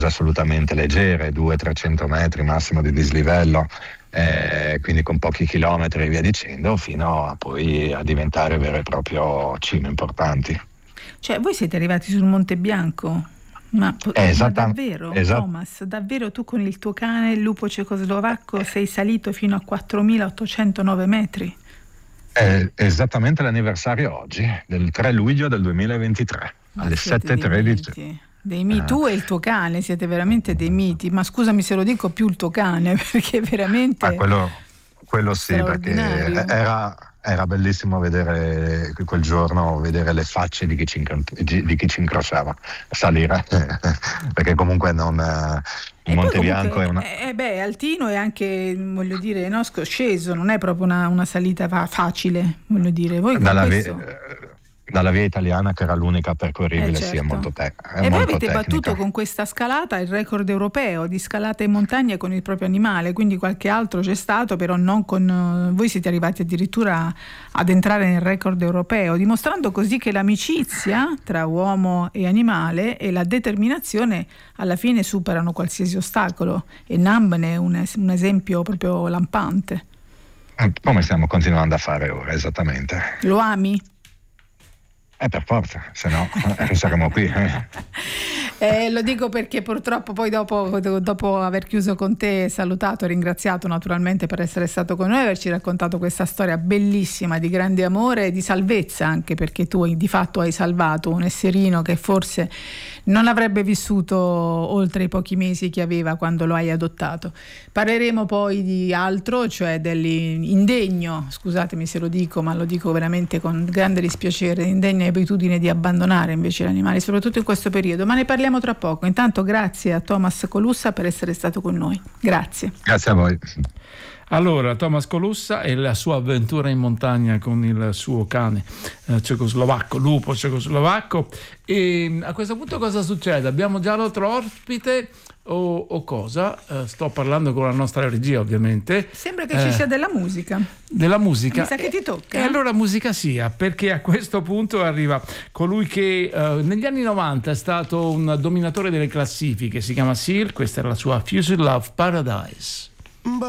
assolutamente leggere, 200-300 metri massimo di dislivello, quindi con pochi chilometri e via dicendo, fino a poi a diventare vero e proprio cime importanti. Cioè, voi siete arrivati sul Monte Bianco? Ma davvero, Thomas, davvero tu con il tuo cane, il lupo cecoslovacco, sei salito fino a 4.809 metri? È esattamente l'anniversario oggi, del 3 luglio del 2023, alle 7:13. Dei miti. Tu e il tuo cane siete veramente dei miti, ma scusami se lo dico, più il tuo cane, perché veramente quello sì, perché era bellissimo vedere quel giorno, vedere le facce di chi ci incrociava salire, perché comunque Monte Bianco è una... è altino e anche, voglio dire, no, sceso, non è proprio una salita facile, voglio dire. Voi dalla via italiana, che era l'unica percorribile, certo. Sì, è molto tecnica. E voi avete battuto con questa scalata il record europeo di scalata in montagna con il proprio animale, quindi qualche altro c'è stato, però non con... Voi siete arrivati addirittura ad entrare nel record europeo, dimostrando così che l'amicizia tra uomo e animale e la determinazione alla fine superano qualsiasi ostacolo, e Namb ne è un esempio proprio lampante. Come stiamo continuando a fare ora, esattamente. Lo ami? Per forza, se no saremo qui. Lo dico perché purtroppo poi dopo aver chiuso con te, salutato e ringraziato naturalmente per essere stato con noi, averci raccontato questa storia bellissima di grande amore e di salvezza, anche perché tu di fatto hai salvato un esserino che forse non avrebbe vissuto oltre i pochi mesi che aveva quando lo hai adottato. Parleremo poi di altro, cioè dell'indegno, scusatemi se lo dico, ma lo dico veramente con grande dispiacere, indegna abitudine di abbandonare invece gli animali, soprattutto in questo periodo, ma ne parliamo tra poco. Intanto grazie a Thomas Colussa per essere stato con noi. Grazie. Grazie a voi. Allora, Thomas Colussa e la sua avventura in montagna con il suo cane cecoslovacco, lupo cecoslovacco. E a questo punto cosa succede? Abbiamo già l'altro ospite o cosa? Sto parlando con la nostra regia, ovviamente. Sembra che ci sia della musica. Della musica. Mi sa che ti tocca. E allora musica sia, perché a questo punto arriva colui che negli anni 90 è stato un dominatore delle classifiche, si chiama Seal, questa era la sua Fused Love Paradise.